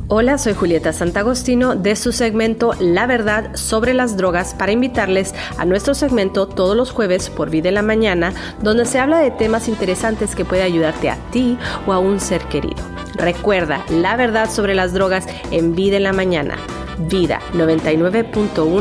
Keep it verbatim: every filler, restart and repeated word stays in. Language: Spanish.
Hola, soy Julieta Santagostino de su segmento La Verdad sobre las Drogas para invitarles a nuestro segmento todos los jueves por Vida en la Mañana, donde se habla de temas interesantes que puede ayudarte a ti o a un ser querido. Recuerda, La Verdad sobre las Drogas en Vida en la Mañana. Vida noventa y nueve punto uno